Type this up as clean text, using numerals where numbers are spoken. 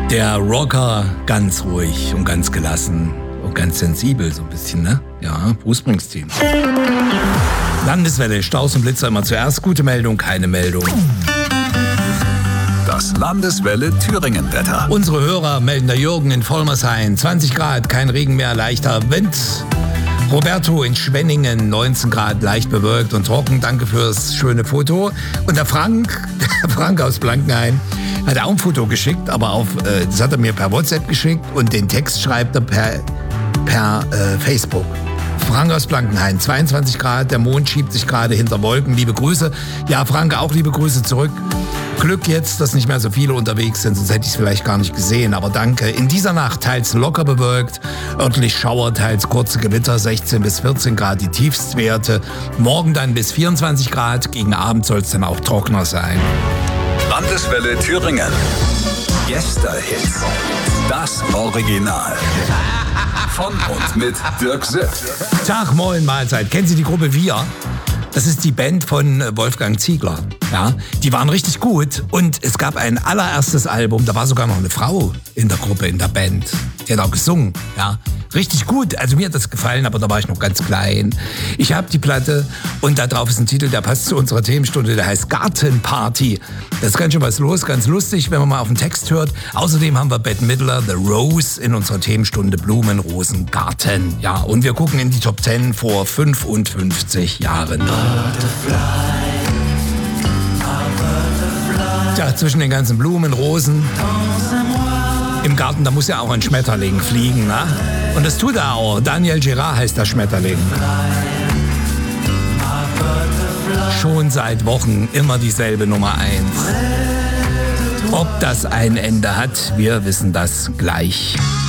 Der Rocker, ganz ruhig und ganz gelassen und ganz sensibel so ein bisschen, ne? Ja, Bruce Springsteen. Landeswelle, Staus und Blitzer immer zuerst. Gute Meldung, keine Meldung. Das Landeswelle Thüringen-Wetter. Unsere Hörer melden der Jürgen in Vollmershain, 20 Grad, kein Regen mehr, leichter Wind. Roberto in Schwenningen, 19 Grad, leicht bewölkt und trocken. Danke fürs schöne Foto. Und der Frank aus Blankenhain, hat auch ein Foto geschickt, aber das hat er mir per WhatsApp geschickt und den Text schreibt er per Facebook. Frank aus Blankenhain, 22 Grad, der Mond schiebt sich gerade hinter Wolken. Liebe Grüße. Ja, Frank, auch liebe Grüße zurück. Glück jetzt, dass nicht mehr so viele unterwegs sind, sonst hätte ich es vielleicht gar nicht gesehen. Aber danke. In dieser Nacht teils locker bewölkt, örtlich Schauer, teils kurze Gewitter, 16 bis 14 Grad die Tiefstwerte. Morgen dann bis 24 Grad, gegen Abend soll es dann auch trockener sein. Landeswelle Thüringen. Gästehits. Das Original. Von und mit Dirk Sipp. Tag, moin, Mahlzeit. Kennen Sie die Gruppe Wir? Das ist die Band von Wolfgang Ziegler. Ja, die waren richtig gut und es gab ein allererstes Album, da war sogar noch eine Frau in der Gruppe, in der Band. Die hat auch gesungen, ja. Richtig gut, also mir hat das gefallen, aber da war ich noch ganz klein. Ich habe die Platte und da drauf ist ein Titel, der passt zu unserer Themenstunde, der heißt Gartenparty. Das ist ganz schön was los, ganz lustig, wenn man mal auf den Text hört. Außerdem haben wir Bette Midler, The Rose in unserer Themenstunde Blumen, Rosen, Garten. Ja, und wir gucken in die Top 10 vor 55 Jahren. Ja, zwischen den ganzen Blumen, Rosen, im Garten, da muss ja auch ein Schmetterling fliegen, ne? Und das tut er auch. Daniel Girard heißt der Schmetterling. Schon seit Wochen immer dieselbe Nummer 1. Ob das ein Ende hat, wir wissen das gleich.